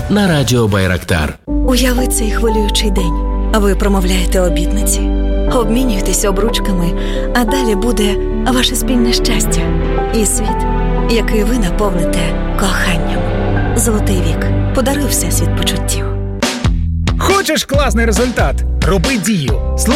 на Радіо Байрактар. Уяви цей хвилюючий день. Ви промовляєте обітниці, обмінюєтеся обручками, а далі буде ваше спільне щастя і світ, який ви наповните коханням. Золотий вік. Подаруй Всесвіт почуттів. Хочеш класний результат? Роби дію.